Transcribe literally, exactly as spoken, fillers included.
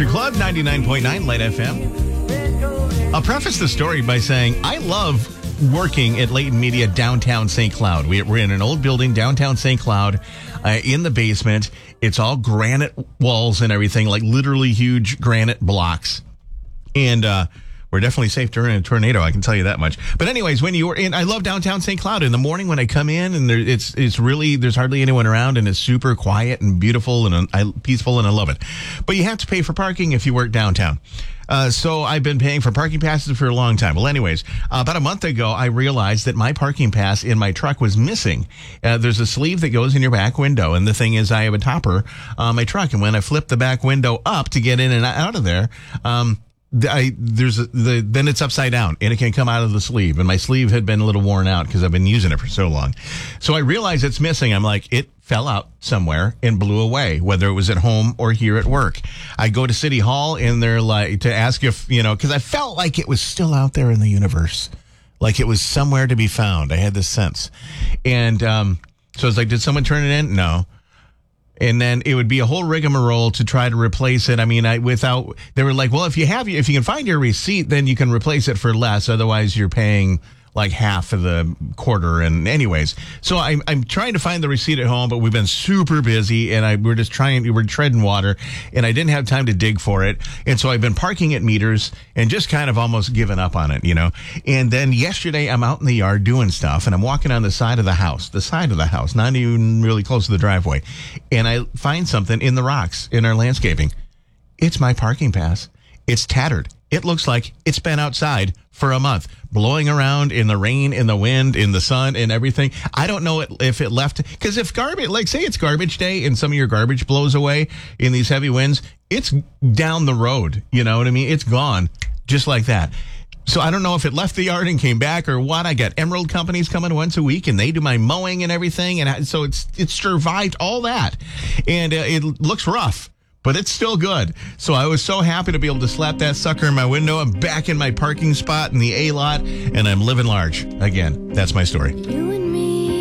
Country Club, ninety-nine point nine Light F M. I'll preface the story by saying I love working at Leighton Media downtown Saint Cloud. We, we're in an old building downtown Saint Cloud uh, in the basement. It's all granite walls and everything, like literally huge granite blocks. And uh, we're definitely safe during a tornado, I can tell you that much. But anyways, when you were in, I love downtown Saint Cloud. In the morning when I come in, and there, it's it's really, there's hardly anyone around, and it's super quiet and beautiful and uh, peaceful, and I love it. But you have to pay for parking if you work downtown. Uh, so I've been paying for parking passes for a long time. Well, anyways, uh, about a month ago, I realized that my parking pass in my truck was missing. Uh, there's a sleeve that goes in your back window, and the thing is, I have a topper on my truck, and when I flip the back window up to get in and out of there, um, I, there's a, the, then it's upside down and it can come out of the sleeve, and my sleeve had been a little worn out because I've been using it for so long. So I realized it's missing. I'm like, it fell out somewhere and blew away, whether it was at home or here at work. I go to City Hall and they're like, to ask if, you know, because I felt like it was still out there in the universe, like it was somewhere to be found. I had this sense. And um, so I was like, did someone turn it in? No. And then it would be a whole rigmarole to try to replace it. I mean, I without, they were like, well, if you have, if you can find your receipt, then you can replace it for less. Otherwise, you're paying like half of the quarter. And anyways, so I'm I'm trying to find the receipt at home, but we've been super busy, and I we're just trying, we're treading water, and I didn't have time to dig for it. And so I've been parking at meters and just kind of almost given up on it, you know. And then yesterday I'm out in the yard doing stuff, and I'm walking on the side of the house, the side of the house, not even really close to the driveway. And I find something in the rocks in our landscaping. It's my parking pass. It's tattered. It looks like it's been outside for a month, blowing around in the rain, in the wind, in the sun, and everything. I don't know if it left, because if garbage, like say it's garbage day and some of your garbage blows away in these heavy winds, it's down the road. You know what I mean? It's gone just like that. So I don't know if it left the yard and came back or what. I got Emerald Companies coming once a week, and they do my mowing and everything. And I, so it's, it's survived all that. And uh, it looks rough, but it's still good. So I was so happy to be able to slap that sucker in my window. I'm back in my parking spot in the A lot, and I'm living large again. That's my story.